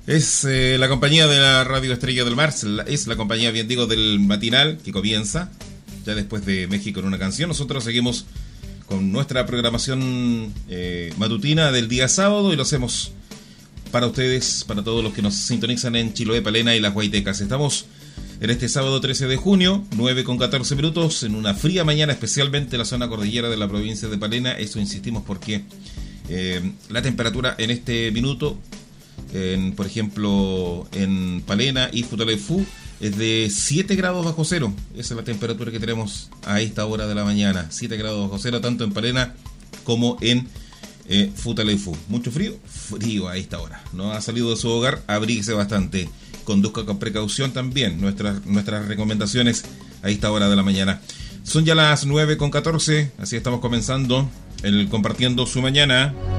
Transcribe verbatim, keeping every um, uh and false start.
Es eh, la compañía de la Radio Estrella del Mar, es la compañía, bien digo, del matinal que comienza ya después de México en una canción. Nosotros seguimos con nuestra programación eh, matutina del día sábado y lo hacemos para ustedes, para todos los que nos sintonizan en Chiloé, Palena y las Guaitecas. Estamos en este sábado trece de junio, nueve con catorce minutos, en una fría mañana, especialmente en la zona cordillera de la provincia de Palena. Eso insistimos porque eh, la temperatura en este minuto, en, por ejemplo, en Palena y Futaleufú, es de siete grados bajo cero. Esa es la temperatura que tenemos a esta hora de la mañana. siete grados bajo cero, tanto en Palena como en eh, Futaleufú. Mucho frío, frío a esta hora. No ha salido de su hogar, abríguese bastante. Conduzca con precaución también. Nuestras, nuestras recomendaciones a esta hora de la mañana. Son ya las nueve con catorce, así estamos comenzando el Compartiendo su Mañana.